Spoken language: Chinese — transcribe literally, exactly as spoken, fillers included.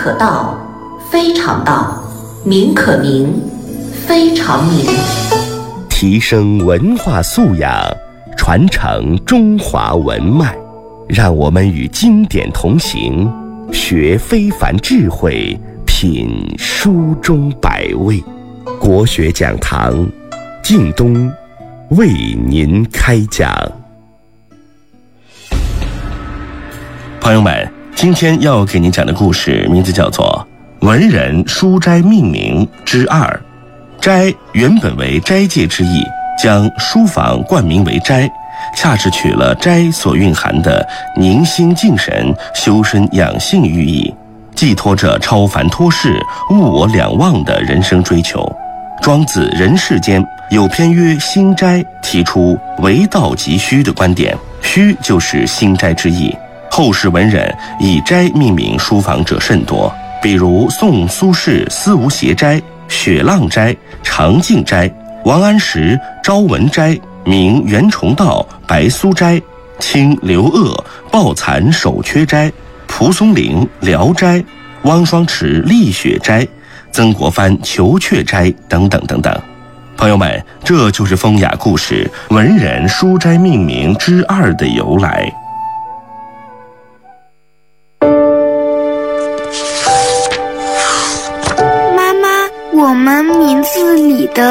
可道，非常道；名可名，非常名。 提升文化素养，传承中华文脉，让我们与经典同行，学非凡智慧，品书中百味。国学讲堂，靳东为您开讲。朋友们，今天要给您讲的故事名字叫做《文人书斋命名之二》。斋原本为斋戒之意，将书房冠名为斋，恰是取了斋所蕴含的宁心静神、修身养性寓意，寄托着超凡脱世、物我两忘的人生追求。庄子《人世间》有篇曰《心斋》，提出为道即虚的观点，虚就是心斋之意。后世文人以斋命名书房者甚多，比如宋苏轼思无邪斋、雪浪斋、长静斋；王安石朝闻斋、明袁崇道白苏斋；清刘鹗抱残守缺斋；蒲松龄聊斋；汪双池丽雪斋；曾国藩求阙斋等等等等。朋友们，这就是风雅故事文人书斋命名之二的由来。 妈妈，我们名字里的